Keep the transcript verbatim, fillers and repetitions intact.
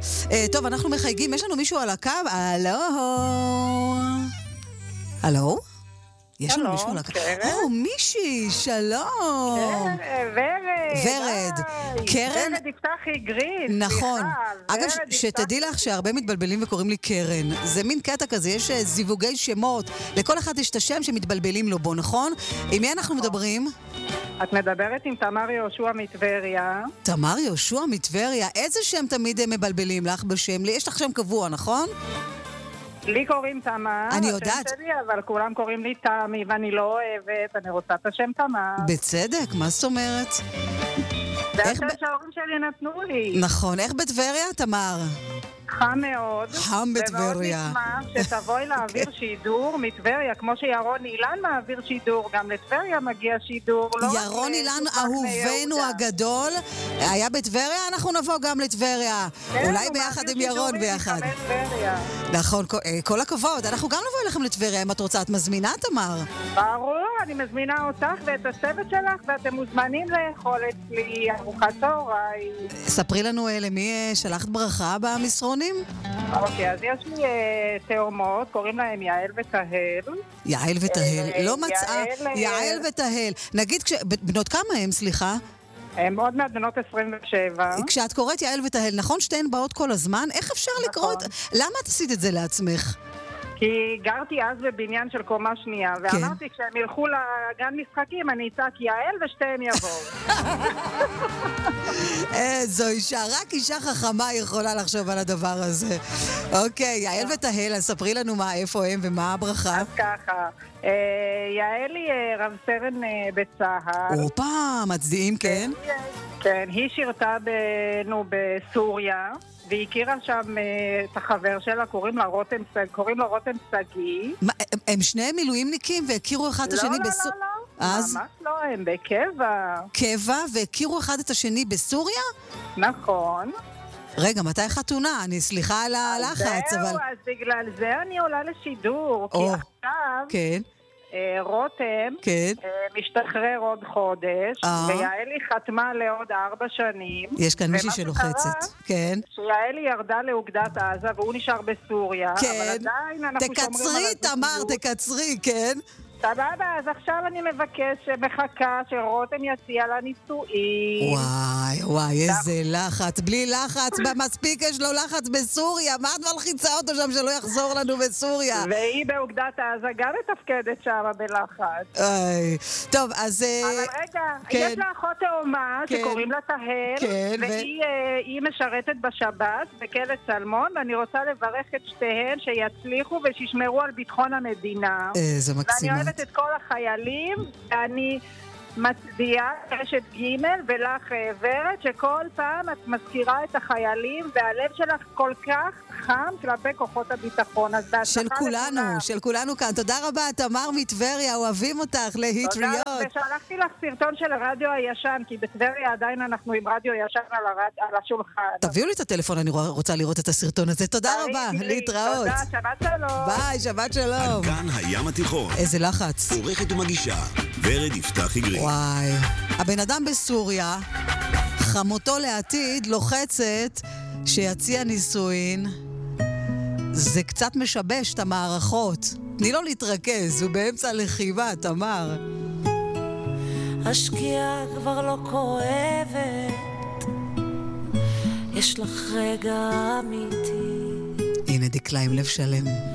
אה, טוב, אנחנו מחייגים, יש לנו מישהו על הקו? הלו? הלו? יש לנו מישהו על הקו? או, מישהי, שלום. ורד. ורד. קרן. ורד יפתחי גרין. נכון. אגב, שתדעי לך שהרבה מתבלבלים וקוראים לי קרן. זה מין קטע כזה, יש זיווגי שמות. לכל אחד יש את השם שמתבלבלים לו בו, נכון? עם מי אנחנו מדברים? את מדברת עם תמר יהושע מטבריה. תמר יהושע מטבריה. איזה שם תמיד הם מבלבלים לך בשם? יש לך שם קבוע, נכון? לי קוראים תמר, אני יודעת. שלי, אבל כולם קוראים לי תמי, ואני לא אוהבת, אני רוצה את השם תמר. בצדק, מה זאת אומרת? זה השם שההורים שלי נתנו לי. נכון, איך בטבריה, תמר? חם מאוד. חם בטבריה. ומאוד נשמח שתבואי להעביר שידור מטבריה, כמו שירון אילן מעביר שידור, גם לטבריה מגיע שידור. ירון אילן, אהובנו הגדול, היה בטבריה, אנחנו נבוא גם לטבריה. אולי ביחד עם ירון ביחד. נכון, כל הכבוד. אנחנו גם נבוא אליכם לטבריה, אם את רוצה. את מזמינה, תמר? ברור, אני מזמינה אותך ואת הצוות שלך, ואתם מוזמנים לאכול אצלי ארוחת צהריים. ספרי לנו למי שלחת ברכה במסרונים. אוקיי, אז יש לי תאומות, קוראים להם יעל ותהל. יעל ותהל, לא מצאה, יעל ותהל. נגיד, בנות כמה הם, סליחה? הם עוד מעט בנות עשרים ושבע. כשאת קוראת יעל ותהל, נכון שתיהן באות כל הזמן? איך אפשר לקרוא את... למה את עשית את זה לעצמך? כי גרתי אז בבניין של קומה שנייה, ואמרתי, כשהם ילכו לגן משחקים, אני אצעק יעל ושתיהם יבואו. זו אישה, רק אישה חכמה יכולה לחשוב על הדבר הזה. אוקיי, יעל ותהל, אז ספרי לנו מה, איפה הם ומה הברכה. אז ככה, יעל היא רב סרן בצהל. אופה, מצדיעים, כן? כן, היא שירתה בנו בסוריה. והיא הכירה שם את החבר שלה, קוראים לה רותם, קוראים לו רותם סגי. הם שניהם מילואימניקים והכירו אחד את השני בסוריה? לא, לא, לא, ממש לא, הם בקבע. קבע, והכירו אחד את השני בסוריה? נכון. רגע, מתי חתונה? אני סליחה על הלחץ, אבל... זהו, אז בגלל זה אני עולה לשידור, כי עכשיו... כן. רותם כן. משתחרר עוד חודש, ויעלי חתמה לעוד ארבע שנים. יש כאן מישהי שלוחצת. כן. שיעלי ירדה לאוגדת עזה, והוא נשאר בסוריה. כן. אבל עדיין אנחנו שומרים על תקצרי, תמר, תקצרי, כן. סבבה, אז עכשיו אני מבקש, מחכה שרותם יציע לה נישואין. וואי, וואי, איזה לחץ. בלי לחץ, מספיק יש לו לחץ בסוריה. מה את מלחיצה אותו שם שלא יחזור לנו בסוריה? והיא באוגדת עזה גם מתפקדת שם בלחץ. איי, טוב, אז... אבל רגע, יש לה אחות תאומה שקוראים לה תהל, והיא משרתת בשב"ס בכלא צלמון, ואני רוצה לברך את שתיהן שיצליחו ושישמרו על ביטחון המדינה. איזה מקסימה. את כל החיילים, ואני מצדיעה רשת ג' ולך ורד, שכל פעם את מזכירה את החיילים, והלב שלך כל כך חם כלפי כוחות הביטחון. של כולנו, של כולנו כאן. תודה רבה, תמר מטבריה, אוהבים אותך, להיטריות. תודה, ושלחתי לך סרטון של הרדיו הישן, כי בטבריה עדיין אנחנו עם רדיו ישן על, הרד... על השולחן. תביאו לי את הטלפון, אני רוצה לראות את הסרטון הזה. תודה רבה, להתראות. תודה, שבת שלום. ביי, שבת שלום. כאן הים התיכון. איזה לחץ. עורכת ומגישה, ורד יפתחי גרין. וואי, הבן אדם בסוריה, חמותו לעתיד לוחצת שיציע נישואין. זה קצת משבש את המערכות. תני לו להתרכז, הוא באמצע לחימה, תמר. השקיעה כבר לא כואבת, יש לך רגע אמיתי. הנה דקלה עם לב שלם.